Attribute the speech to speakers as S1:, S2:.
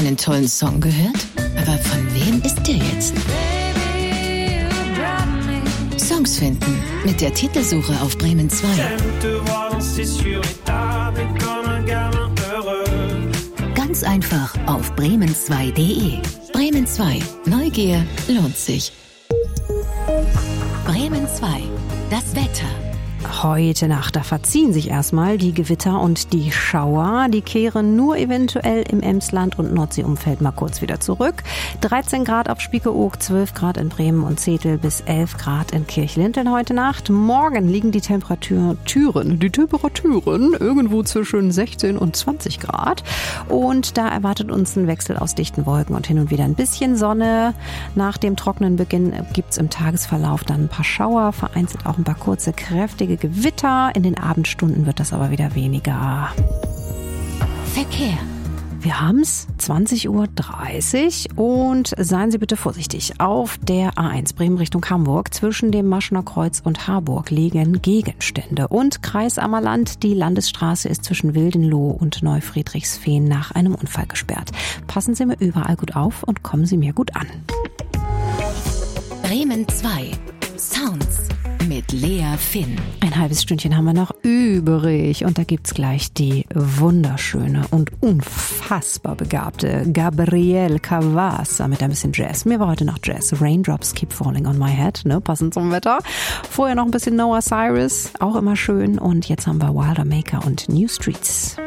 S1: einen tollen Song gehört? Aber von wem ist der jetzt? Songs finden mit der Titelsuche auf Bremen 2. Ganz einfach auf bremen2.de. Bremen 2. Neugier lohnt sich. Bremen 2. Das Wetter.
S2: Heute Nacht, da verziehen sich erstmal die Gewitter und die Schauer. Die kehren nur eventuell im Emsland und Nordseeumfeld mal kurz wieder zurück. 13 Grad auf Spiekeroog, 12 Grad in Bremen und Zetel bis 11 Grad in Kirchlinteln heute Nacht. Morgen liegen die Temperaturen irgendwo zwischen 16 und 20 Grad. Und da erwartet uns ein Wechsel aus dichten Wolken und hin und wieder ein bisschen Sonne. Nach dem trockenen Beginn gibt's im Tagesverlauf dann ein paar Schauer, vereinzelt auch ein paar kurze, kräftige Gewitter. In den Abendstunden wird das aber wieder weniger.
S1: Verkehr.
S2: Wir haben's 20:30 Uhr und seien Sie bitte vorsichtig. Auf der A1 Bremen Richtung Hamburg zwischen dem Maschner Kreuz und Harburg liegen Gegenstände. Und Kreis Ammerland, die Landesstraße ist zwischen Wildenloh und Neufriedrichsfehn nach einem Unfall gesperrt. Passen Sie mir überall gut auf und kommen Sie mir gut an.
S1: Bremen 2. Sounds mit Lea Finn.
S2: Ein halbes Stündchen haben wir noch übrig und da gibt's gleich die wunderschöne und unfassbar begabte Gabrielle Cavassa mit ein bisschen Jazz. Mir war heute noch Jazz. Raindrops keep falling on my head, ne, passend zum Wetter. Vorher noch ein bisschen Noah Cyrus, auch immer schön. Und jetzt haben wir Wilder Maker und New Streets.